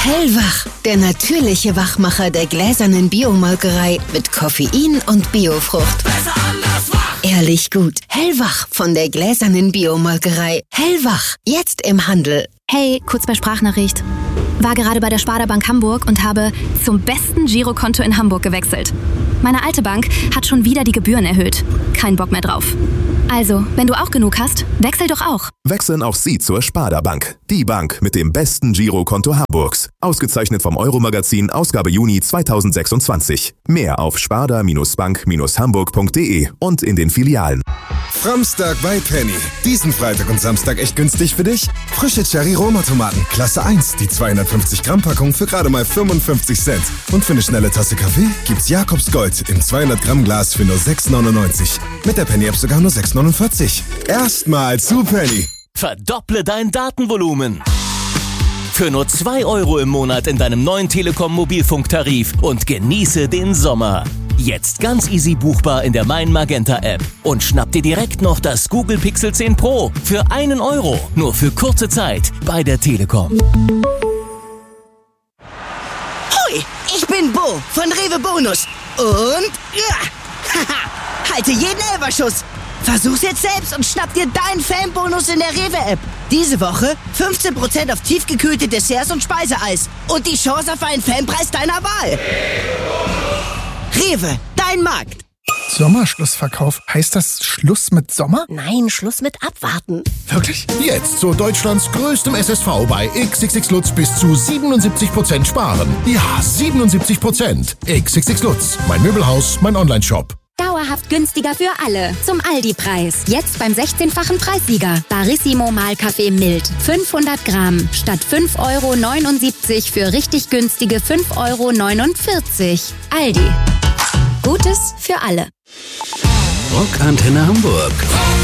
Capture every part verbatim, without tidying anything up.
Hellwach, der natürliche Wachmacher der gläsernen Biomolkerei mit Koffein und Biofrucht. Besser anders wach. Ehrlich gut. Hellwach von der gläsernen Biomolkerei. Hellwach, jetzt im Handel. Hey, kurz bei Sprachnachricht. War gerade bei der Sparda Bank Hamburg und habe zum besten Girokonto in Hamburg gewechselt. Meine alte Bank hat schon wieder die Gebühren erhöht. Kein Bock mehr drauf. Also, wenn du auch genug hast, wechsel doch auch. Wechseln auch Sie zur Sparda Bank. Die Bank mit dem besten Girokonto Hamburgs. Ausgezeichnet vom Euro-Magazin, Ausgabe Juni zweitausendsechsundzwanzig. Mehr auf sparda-bank hamburg punkt de und in den Filialen. Framstag bei Penny. Diesen Freitag und Samstag echt günstig für dich? Frische Cherry-Roma-Tomaten, Klasse eins, die zweihundertfünfzig Gramm Packung für gerade mal fünfundfünfzig Cent. Und für eine schnelle Tasse Kaffee gibt's Jakobs Gold im zweihundert Gramm Glas für nur sechs neunundneunzig. Mit der Penny-App sogar nur sechs neunundvierzig. Erstmal zu Penny. Verdopple dein Datenvolumen. Für nur zwei Euro im Monat in deinem neuen Telekom-Mobilfunktarif und genieße den Sommer. Jetzt ganz easy buchbar in der Mein Magenta App. Und schnapp dir direkt noch das Google Pixel zehn Pro für einen Euro. Nur für kurze Zeit bei der Telekom. Hui, ich bin Bo von Rewe Bonus. Und ja, haha, halte jeden Elferschuss. Versuch's jetzt selbst und schnapp dir deinen Fanbonus in der Rewe-App. Diese Woche fünfzehn Prozent auf tiefgekühlte Desserts und Speiseeis. Und die Chance auf einen Fanpreis deiner Wahl. Rewe, dein Markt. Sommerschlussverkauf. Heißt das Schluss mit Sommer? Nein, Schluss mit Abwarten. Wirklich? Jetzt zu Deutschlands größtem S S V bei X X X Lutz bis zu siebenundsiebzig Prozent sparen. Ja, siebenundsiebzig Prozent. X X X Lutz, mein Möbelhaus, mein Onlineshop. Dauerhaft günstiger für alle. Zum Aldi-Preis. Jetzt beim sechzehnfachen Preissieger. Barissimo Mahlkaffee mild. fünfhundert Gramm. Statt fünf Euro neunundsiebzig für richtig günstige fünf Euro neunundvierzig. Aldi. Gutes für alle. Rockantenne Hamburg.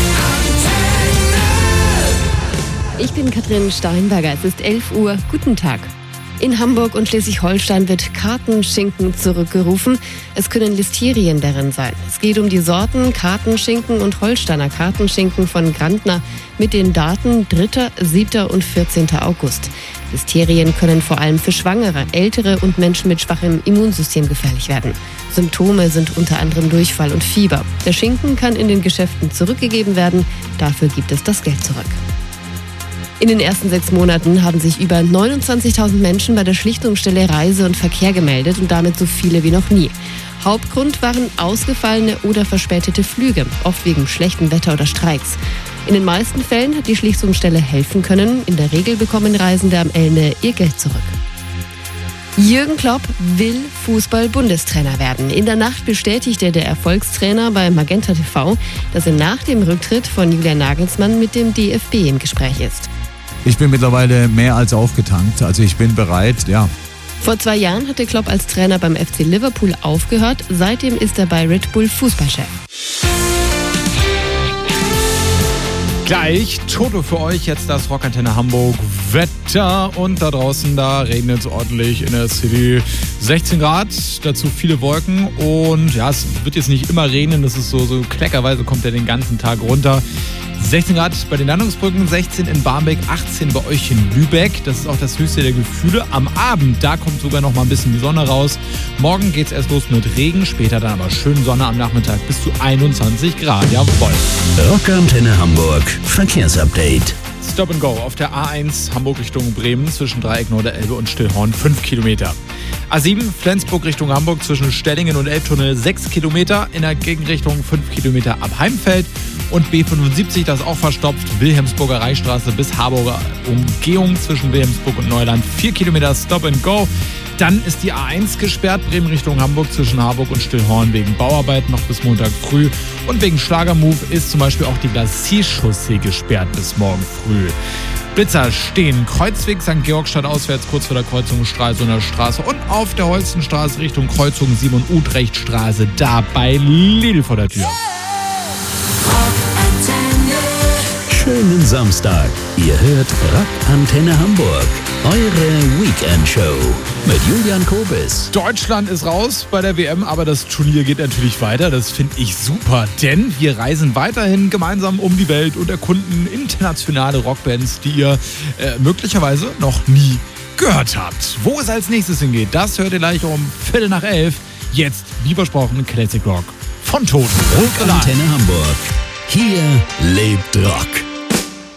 Ich bin Katrin Steinberger. Es ist elf Uhr. Guten Tag. In Hamburg und Schleswig-Holstein wird Kartenschinken zurückgerufen. Es können Listerien darin sein. Es geht um die Sorten Kartenschinken und Holsteiner Kartenschinken von Grandner mit den Daten dritter, siebter und vierzehnter August. Listerien können vor allem für Schwangere, Ältere und Menschen mit schwachem Immunsystem gefährlich werden. Symptome sind unter anderem Durchfall und Fieber. Der Schinken kann in den Geschäften zurückgegeben werden. Dafür gibt es das Geld zurück. In den ersten sechs Monaten haben sich über neunundzwanzigtausend Menschen bei der Schlichtungsstelle Reise und Verkehr gemeldet und damit so viele wie noch nie. Hauptgrund waren ausgefallene oder verspätete Flüge, oft wegen schlechtem Wetter oder Streiks. In den meisten Fällen hat die Schlichtungsstelle helfen können. In der Regel bekommen Reisende am Ende ihr Geld zurück. Jürgen Klopp will Fußball-Bundestrainer werden. In der Nacht bestätigte der Erfolgstrainer bei Magenta T V, dass er nach dem Rücktritt von Julian Nagelsmann mit dem D F B im Gespräch ist. Ich bin mittlerweile mehr als aufgetankt, also ich bin bereit, ja. Vor zwei Jahren hatte Klopp als Trainer beim F C Liverpool aufgehört. Seitdem ist er bei Red Bull Fußballchef. Gleich Toto für euch, jetzt das Rockantenne Hamburg Wetter und da draußen, da regnet es ordentlich in der City. sechzehn Grad, dazu viele Wolken und ja, es wird jetzt nicht immer regnen, das ist so, so kleckerweise kommt er den ganzen Tag runter. sechzehn Grad bei den Landungsbrücken, sechzehn in Barmbek, achtzehn bei euch in Lübeck. Das ist auch das höchste der Gefühle. Am Abend, da kommt sogar noch mal ein bisschen die Sonne raus. Morgen geht's erst los mit Regen, später dann aber schön Sonne am Nachmittag bis zu einundzwanzig Grad. Jawohl. Rockantenne Hamburg. Verkehrsupdate. Stop and Go auf der A eins Hamburg Richtung Bremen zwischen Dreieck Norderelbe und Stillhorn fünf Kilometer. A sieben Flensburg Richtung Hamburg zwischen Stellingen und Elbtunnel sechs Kilometer. In der Gegenrichtung fünf Kilometer ab Heimfeld. Und B fünfundsiebzig, das ist auch verstopft, Wilhelmsburger Reichsstraße bis Harburger Umgehung zwischen Wilhelmsburg und Neuland vier Kilometer Stop and Go. Dann ist die A eins gesperrt, Bremen Richtung Hamburg zwischen Harburg und Stillhorn wegen Bauarbeiten noch bis Montag früh. Und wegen Schlagermove ist zum Beispiel auch die Glacis-Chaussee gesperrt bis morgen früh. Blitzer stehen Kreuzweg Sankt Georgstadt auswärts kurz vor der Kreuzung Stralsunder Straße und auf der Holstenstraße Richtung Kreuzung Simon Utrecht Straße da bei Lidl vor der Tür. Schönen Samstag. Ihr hört Rockantenne Hamburg. Eure Weekend-Show mit Julian Kobis. Deutschland ist raus bei der W M, aber das Turnier geht natürlich weiter. Das finde ich super, denn wir reisen weiterhin gemeinsam um die Welt und erkunden internationale Rockbands, die ihr äh, möglicherweise noch nie gehört habt. Wo es als nächstes hingeht, das hört ihr gleich um Viertel nach elf. Jetzt, wie versprochen, Classic Rock von Toten. Rock Antenne Hamburg. Hier lebt Rock.